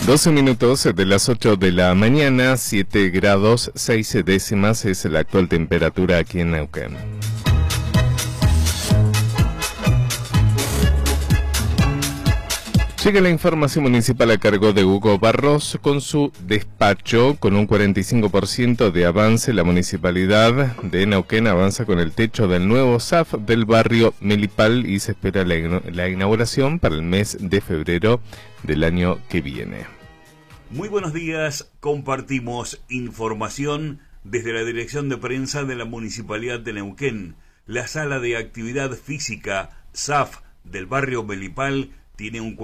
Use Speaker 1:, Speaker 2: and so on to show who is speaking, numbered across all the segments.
Speaker 1: 12 minutos de las 8 de la mañana, 7 grados 6 décimas es la actual temperatura aquí en Neuquén. Llega la información municipal a cargo de Hugo Barros con su despacho. Con un 45% de avance, la municipalidad de Neuquén avanza con el techo del nuevo SAF del barrio Melipal y se espera la inauguración para el mes de febrero del año que viene.
Speaker 2: Muy buenos días, compartimos información desde la Dirección de Prensa de la Municipalidad de Neuquén. La sala de actividad física SAF del barrio Melipal tiene un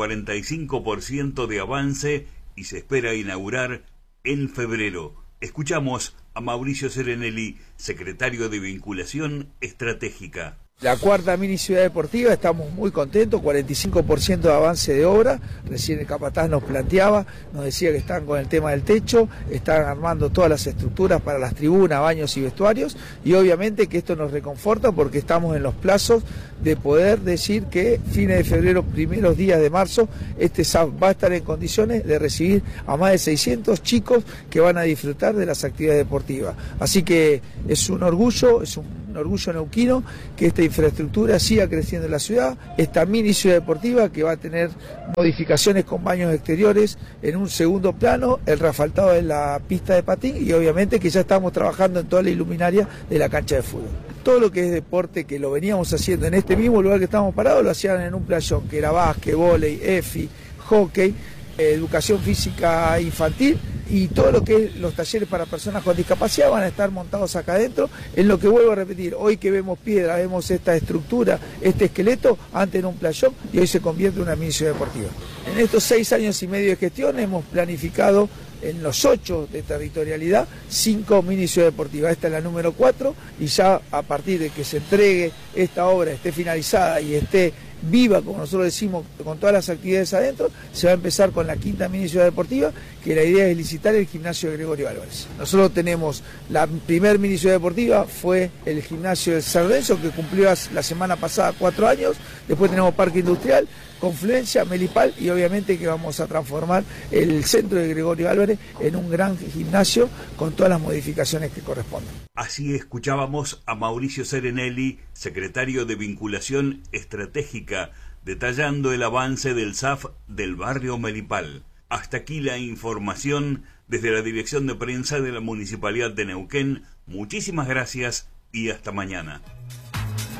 Speaker 2: 45% de avance y se espera inaugurar en febrero. Escuchamos a Mauricio Serenelli, secretario de Vinculación Estratégica.
Speaker 3: La cuarta mini ciudad deportiva, estamos muy contentos, 45% de avance de obra. Recién el capataz nos planteaba, nos decía que están con el tema del techo, están armando todas las estructuras para las tribunas, baños y vestuarios, y obviamente que esto nos reconforta porque estamos en los plazos de poder decir que fines de febrero, primeros días de marzo, este SAF va a estar en condiciones de recibir a más de 600 chicos que van a disfrutar de las actividades deportivas. Así que es un orgullo neuquino que esta infraestructura siga creciendo en la ciudad, esta mini ciudad deportiva que va a tener modificaciones con baños exteriores en un segundo plano, el reasfaltado de la pista de patín y obviamente que ya estamos trabajando en toda la iluminaria de la cancha de fútbol. Todo lo que es deporte que lo veníamos haciendo en este mismo lugar que estamos parados lo hacían en un playón, que era básquet, vóley, EFI, hockey, educación física infantil y todo lo que es los talleres para personas con discapacidad van a estar montados acá adentro, en lo que vuelvo a repetir, hoy que vemos piedra, vemos esta estructura, este esqueleto, antes en un playón y hoy se convierte en una mini ciudad deportiva. En estos 6 años y medio de gestión hemos planificado en los 8 de territorialidad 5 mini ciudad deportivas, esta es la número 4 y ya a partir de que se entregue esta obra, esté finalizada y esté viva, como nosotros decimos, con todas las actividades adentro, se va a empezar con la quinta mini ciudad deportiva, que la idea es licitar el gimnasio de Gregorio Álvarez. Nosotros tenemos, la primer mini ciudad deportiva fue el gimnasio de San Lorenzo, que cumplió la semana pasada 4 años, después tenemos Parque Industrial, Confluencia, Melipal y obviamente que vamos a transformar el centro de Gregorio Álvarez en un gran gimnasio con todas las modificaciones que corresponden.
Speaker 2: Así escuchábamos a Mauricio Serenelli, secretario de Vinculación Estratégica, detallando el avance del SAF del barrio Melipal. Hasta aquí la información desde la Dirección de Prensa de la Municipalidad de Neuquén. Muchísimas gracias y hasta mañana.